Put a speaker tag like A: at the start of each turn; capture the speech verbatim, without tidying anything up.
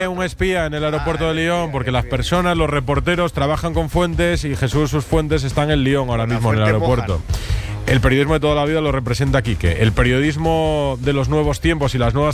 A: un espía en el aeropuerto de Lyon, porque las personas, los reporteros, trabajan con fuentes y Jesús, sus fuentes están en Lyon ahora mismo, en el aeropuerto. El periodismo de toda la vida lo representa Quique. El periodismo de los nuevos tiempos y las nuevas